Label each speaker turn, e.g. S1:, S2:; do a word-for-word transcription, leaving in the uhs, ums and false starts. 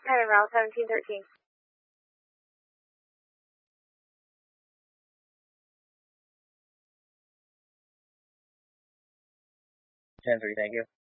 S1: heading route seventeen thirteen.
S2: ten three, thank you.